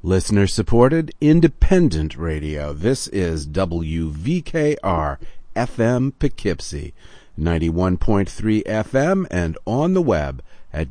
Listener supported, independent radio. This is WVKR FM Poughkeepsie, 91.3 FM, and on the web at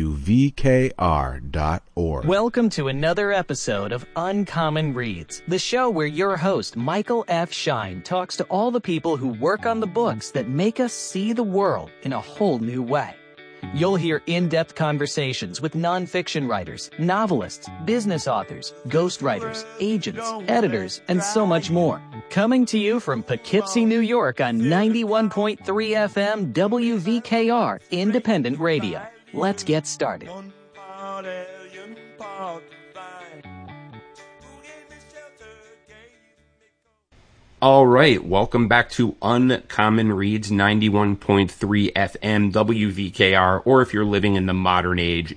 WVKR.org. Welcome to another episode of Uncommon Reads, the show where your host, Michael F. Shine, talks to all the people who work on the books that make us see the world in a whole new way. You'll hear in-depth conversations with nonfiction writers, novelists, business authors, ghostwriters, agents, editors, and so much more. Coming to you from Poughkeepsie, New York on 91.3 FM WVKR Independent Radio. Let's get started. All right, welcome back to Uncommon Reads, 91.3 FM, WVKR, or if you're living in the modern age,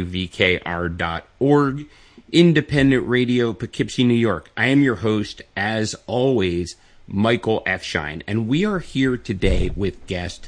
WVKR.org, independent radio, Poughkeepsie, New York. I am your host, as always, Michael F. Shine, and we are here today with guest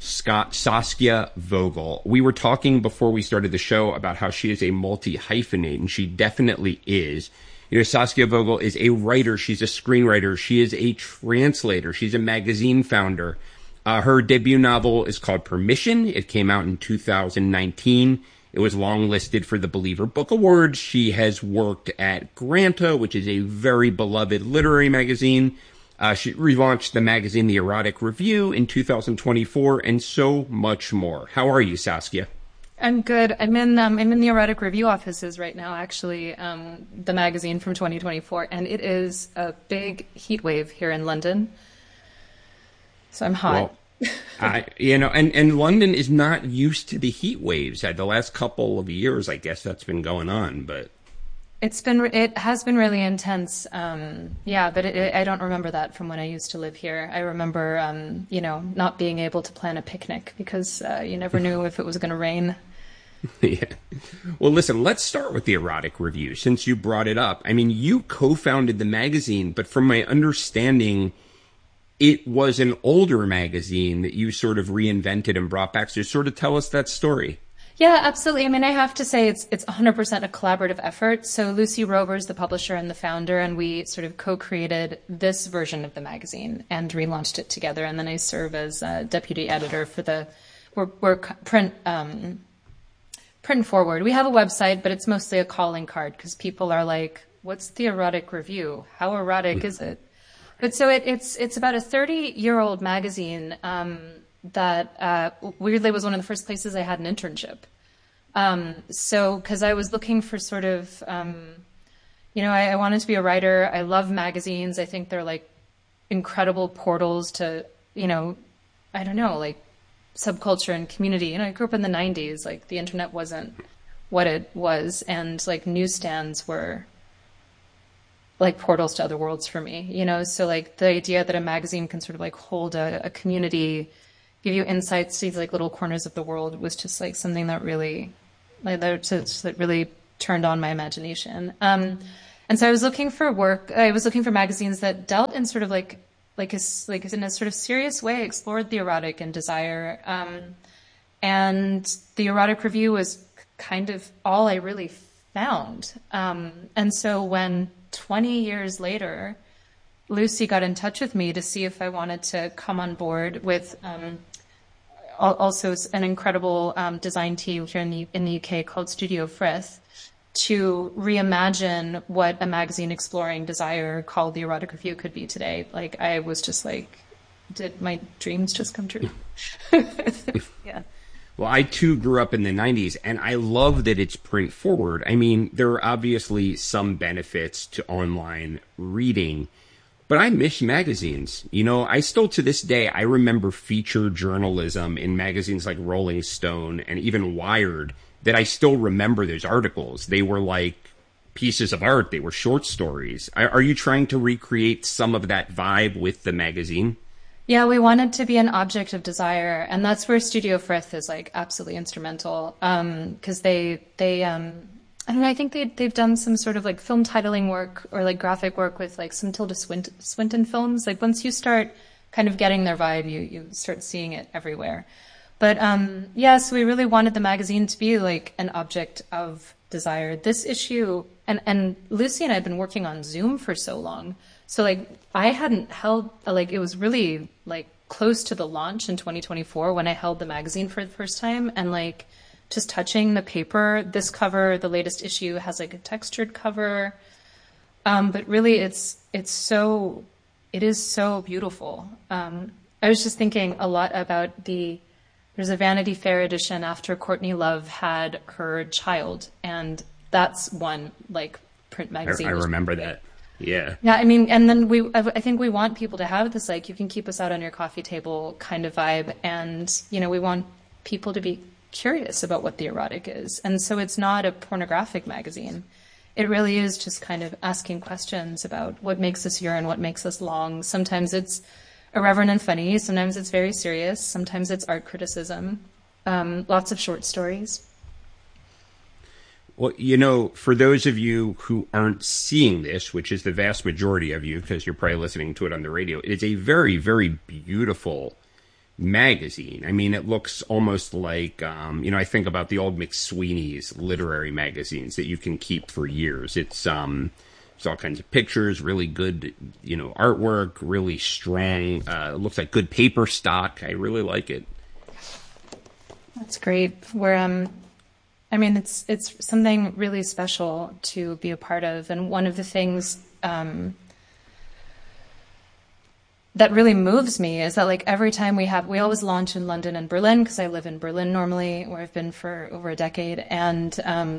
Saskia Vogel. We were talking before we started the show about how she is a multi-hyphenate, and she definitely is. You know, Saskia Vogel is a writer. She's a screenwriter. She is a translator. She's a magazine founder. Her debut novel is called Permission. It came out in 2019. It was longlisted for the Believer Book Awards. She has worked at Granta, which is a very beloved literary magazine. She relaunched the magazine The Erotic Review in 2024, and so much more. How are you, Saskia? I'm good. I'm in the Erotic Review offices right now, actually, the magazine from 2024, and it is a big heat wave here in London. So I'm hot. Well, and London is not used to the heat waves. The last couple of years, I guess that's been going on, but it has been really intense. But I don't remember that from when I used to live here. I remember, not being able to plan a picnic because you never knew if it was going to rain. Yeah. Well, listen, let's start with the Erotic Review, since you brought it up. I mean, you co-founded the magazine, but from my understanding, it was an older magazine that you sort of reinvented and brought back. So sort of tell us that story. Yeah, absolutely. I mean, I have to say it's 100% a collaborative effort. So Lucy Rover's the publisher and the founder, and we sort of co-created this version of the magazine and relaunched it together. And then I serve as deputy editor for we're print and forward. We have a website, but it's mostly a calling card because people are like, what's the Erotic Review? How erotic is it? But so it's about a 30-year-old magazine that weirdly was one of the first places I had an internship. So because I was looking for sort of, I wanted to be a writer. I love magazines. I think they're like incredible portals to, like subculture and community. I grew up in the 90s. Like the internet wasn't what it was, and like newsstands were like portals to other worlds for me. So like the idea that a magazine can sort of like hold a community, give you insights to these like little corners of the world was just like something that really, that really turned on my imagination. And so I was looking for work. I was looking for magazines that dealt in sort of like in a sort of serious way, explored the erotic and desire. And the Erotic Review was kind of all I really found. And so when 20 years later, Lucy got in touch with me to see if I wanted to come on board with also an incredible design team here in the UK called Studio Frith to reimagine what a magazine exploring desire called the Erotic Review could be today. Like I was just like, did my dreams just come true? Yeah. Well, I too grew up in the 90s, and I love that it's print forward. I mean, there are obviously some benefits to online reading, but I miss magazines. I still to this day, I remember feature journalism in magazines like Rolling Stone and even Wired, that I still remember those articles. They were like pieces of art. They were short stories. Are you trying to recreate some of that vibe with the magazine? Yeah, we wanted to be an object of desire, and that's where Studio Frith is like absolutely instrumental. Because I think they've done some sort of like film titling work or like graphic work with like some Tilda Swinton films. Like once you start kind of getting their vibe, you start seeing it everywhere. But so we really wanted the magazine to be like an object of desire. This issue, and Lucy and I had been working on Zoom for so long. So like I hadn't held, like it was really like close to the launch in 2024 when I held the magazine for the first time, and like just touching the paper, this cover, the latest issue has like a textured cover. But really it is so beautiful. I was just thinking a lot about there's a Vanity Fair edition after Courtney Love had her child, and that's one like print magazine. I remember that. Yeah. Yeah, I mean, and then I think we want people to have this, like, you can keep us out on your coffee table kind of vibe. And, we want people to be curious about what the erotic is. And so it's not a pornographic magazine. It really is just kind of asking questions about what makes us yearn, what makes us long. Sometimes it's irreverent and funny. Sometimes it's very serious. Sometimes it's art criticism. Lots of short stories. Well, for those of you who aren't seeing this, which is the vast majority of you, because you're probably listening to it on the radio, it's a very, very beautiful magazine. I mean, it looks almost like, I think about the old McSweeney's literary magazines that you can keep for years. It's all kinds of pictures, really good, artwork, really strong. It looks like good paper stock. I really like it. That's great. It's something really special to be a part of. And one of the things that really moves me is that, like, every time we always launch in London and Berlin, because I live in Berlin normally, where I've been for over a decade. And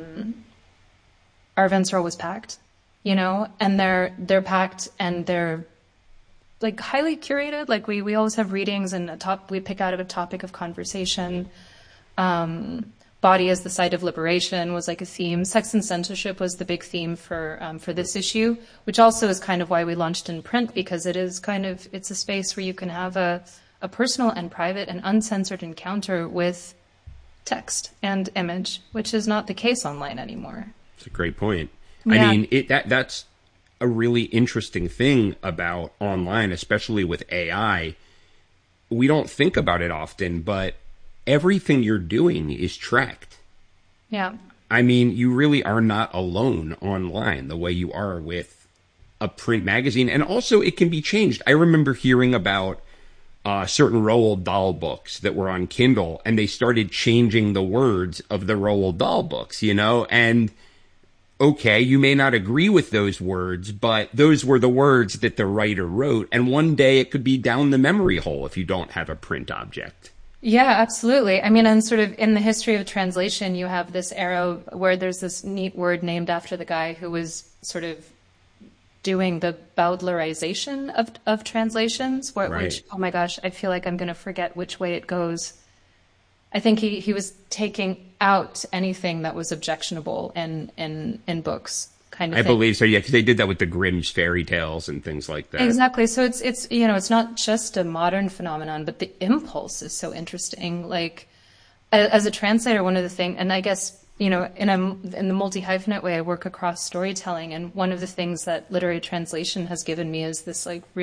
our events are always packed, and they're packed and they're like highly curated. Like we always have readings and we pick out a topic of conversation. Body as the site of liberation was like a theme. Sex and censorship was the big theme for this issue, which also is kind of why we launched in print, because it's a space where you can have a personal and private and uncensored encounter with text and image, which is not the case online anymore. It's a great point. Yeah. I mean, that's a really interesting thing about online, especially with AI. We don't think about it often, but everything you're doing is tracked. Yeah. I mean, you really are not alone online the way you are with a print magazine. And also, it can be changed. I remember hearing about certain Roald Dahl books that were on Kindle, and they started changing the words of the Roald Dahl books, and okay, you may not agree with those words, but those were the words that the writer wrote. And one day it could be down the memory hole if you don't have a print object. Yeah, absolutely. I mean, and sort of in the history of translation, you have this era where there's this neat word named after the guy who was sort of doing the Bowdlerization of translations, Right. Which, oh my gosh, I feel like I'm going to forget which way it goes. I think he was taking out anything that was objectionable in books. Kind of I thing. believe so, yeah, because they did that with the Grimm's fairy tales and things like that. Exactly. So it's it's not just a modern phenomenon, but the impulse is so interesting. Like, as a translator, one of the things, and I guess in the multi-hyphenate way, I work across storytelling, and one of the things that literary translation has given me is this like real